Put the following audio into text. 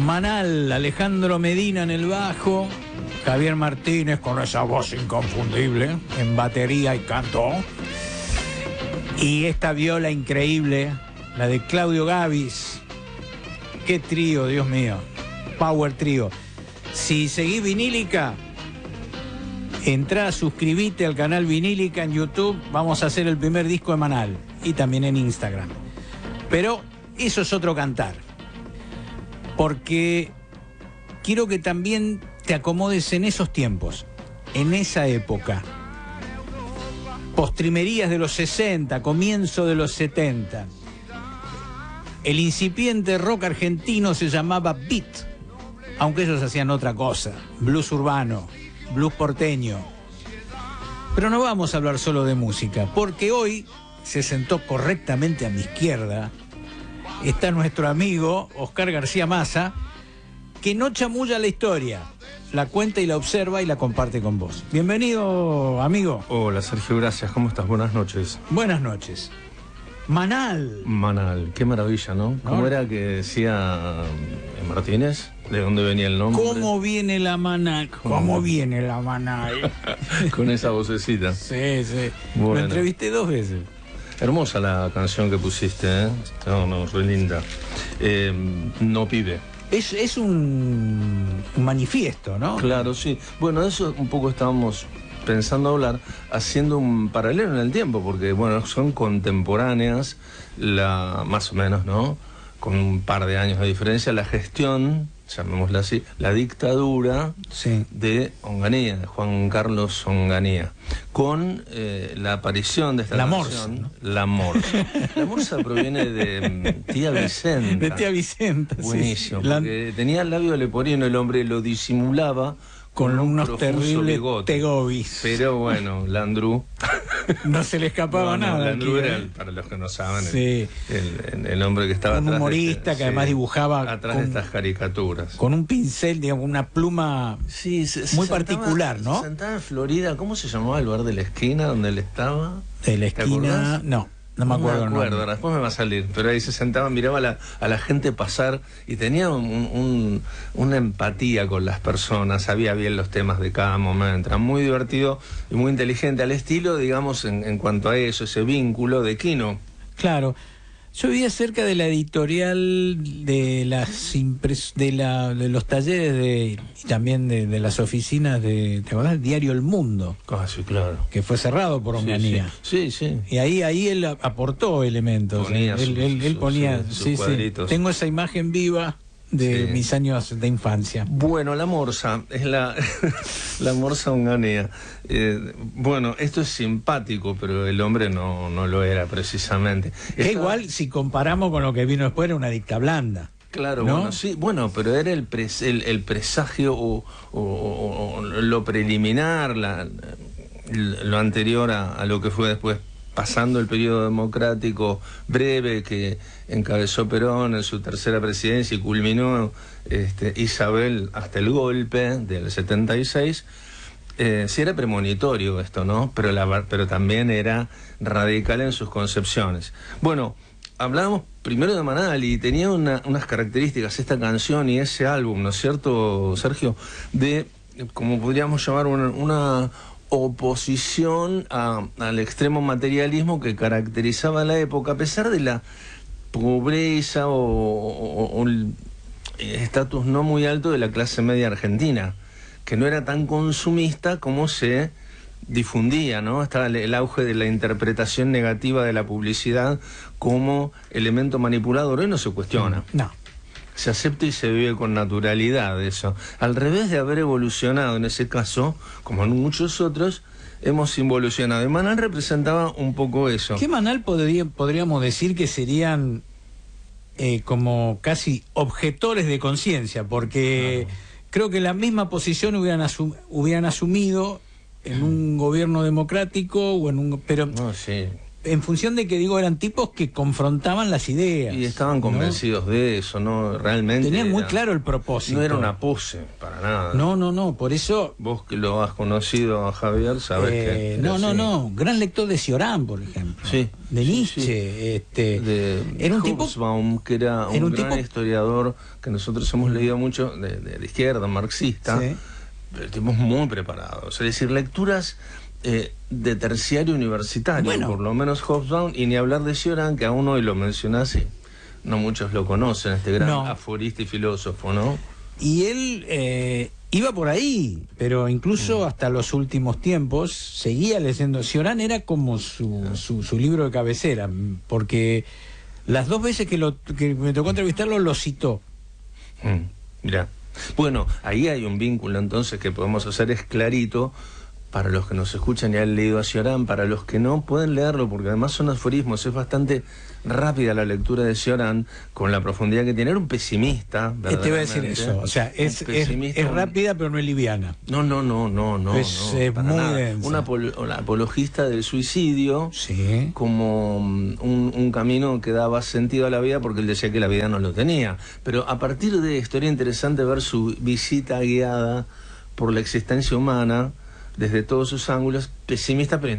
Manal, Alejandro Medina en el bajo, Javier Martínez con esa voz inconfundible en batería y canto, y esta viola increíble, la de Claudio Gavis. Qué trío, Dios mío, power trío. Si seguís Vinílica, entrá, suscribite al canal Vinílica en YouTube. Vamos a hacer el primer disco de Manal y también en Instagram. Pero eso es otro cantar, porque quiero que también te acomodes en esos tiempos, en esa época. Postrimerías de los 60, comienzo de los 70. El incipiente rock argentino se llamaba beat, aunque ellos hacían otra cosa, blues urbano, blues porteño. Pero no vamos a hablar solo de música, porque hoy se sentó correctamente a mi izquierda, está nuestro amigo Oscar García Massa, que no chamulla la historia, la cuenta y la observa y la comparte con vos. Bienvenido, amigo. Hola, Sergio, gracias. ¿Cómo estás? Buenas noches. Buenas noches. Manal. Manal, qué maravilla, ¿no? ¿Cómo era que decía Martínez? ¿De dónde venía el nombre? ¿Cómo viene la Manal? ¿Cómo viene la Manal? Con esa vocecita. Sí, sí. Bueno. Lo entrevisté 2 veces. Hermosa la canción que pusiste, ¿eh? No, re linda. No pibe. Es un manifiesto, ¿no? Claro, sí. Bueno, de eso un poco estábamos pensando hablar, haciendo un paralelo en el tiempo, porque, bueno, son contemporáneas, más o menos, ¿no? Con un par de años de diferencia, la gestión, llamémosla así, la dictadura de Onganía, de Juan Carlos Onganía, con la aparición de esta canción, ¿no? La Morsa. La Morsa proviene de Tía Vicenta. De Tía Vicenta, buenísimo, sí. Porque tenía el labio leporino, el hombre lo disimulaba con unos terribles bigote. Tegobis. Pero bueno, Landru no se le escapaba nada. Landru aquí, era, para los que no saben, sí, el hombre que estaba un atrás. humorista que además dibujaba atrás de estas caricaturas. Con un pincel, digamos, una pluma muy particular, ¿no? Se sentaba en Florida, ¿cómo se llamaba el lugar de la esquina donde él estaba? De la esquina, no me acuerdo. No, después me va a salir. Pero ahí se sentaba, miraba a la gente pasar y tenía una empatía con las personas, sabía bien los temas de cada momento. Era muy divertido y muy inteligente, al estilo, digamos, en cuanto a eso, ese vínculo de Quino. Claro. Yo vivía cerca de la editorial de de los talleres y también de las oficinas de, ¿te acordás? Diario El Mundo. Ah, sí, claro. Que fue cerrado por Onganía. Sí. Y ahí él aportó elementos. Ponía él ponía, sus cuadritos. Tengo esa imagen viva de mis años de infancia. Bueno, la Morsa es la Morsa Onganía. Bueno, esto es simpático, pero el hombre no lo era precisamente. Que igual, si comparamos con lo que vino después, era una dicta blanda. Claro, ¿no? bueno, pero era el presagio o lo preliminar, lo anterior a lo que fue después, pasando el periodo democrático breve que encabezó Perón en su tercera presidencia y culminó Isabel hasta el golpe del 76. Sí era premonitorio esto, ¿no? Pero también era radical en sus concepciones. Bueno, hablábamos primero de Manal y tenía unas características esta canción y ese álbum, ¿no es cierto, Sergio? De, como podríamos llamar, una oposición al extremo materialismo que caracterizaba la época, a pesar de la pobreza o el estatus no muy alto de la clase media argentina, que no era tan consumista como se difundía, ¿no? Estaba el auge de la interpretación negativa de la publicidad como elemento manipulador. Hoy no se cuestiona. No. Se acepta y se vive con naturalidad eso. Al revés de haber evolucionado en ese caso, como en muchos otros, hemos involucionado. Y Manal representaba un poco eso. ¿Qué Manal podríamos decir que serían como casi objetores de conciencia? Porque creo que la misma posición hubieran asumido en un gobierno democrático o en un... Pero en función de que, digo, eran tipos que confrontaban las ideas. Y estaban convencidos de eso, ¿no? Realmente. Tenían muy claro el propósito. No era una pose, para nada. No, por eso... Vos que lo has conocido a Javier, sabés que... No, gran lector de Cioran, por ejemplo. Sí. De Nietzsche. Era un Hobsbawm, que era un gran historiador que nosotros hemos leído mucho, de izquierda, marxista. Sí. Pero tipos muy preparados. Es decir, lecturas... de terciario universitario, por lo menos Hobsbawm, y ni hablar de Cioran, que aún hoy lo mencionás y no muchos lo conocen, este gran aforista y filósofo, ¿no? Y él iba por ahí, pero incluso hasta los últimos tiempos seguía leyendo. Cioran era como su libro de cabecera, porque las 2 veces que me tocó entrevistarlo lo citó. Mirá. Bueno, ahí hay un vínculo entonces que podemos hacer, es clarito. Para los que nos escuchan y han leído a Cioran, para los que no, pueden leerlo, porque además son aforismos, es bastante rápida la lectura de Cioran, con la profundidad que tiene. Era un pesimista, te voy a decir eso, o sea, es rápida pero no es liviana. No. Es muy densa. Una apologista del suicidio, sí, como un camino que daba sentido a la vida, porque él decía que la vida no lo tenía. Pero a partir de esto era interesante ver su visita guiada por la existencia humana, desde todos sus ángulos, pesimista pero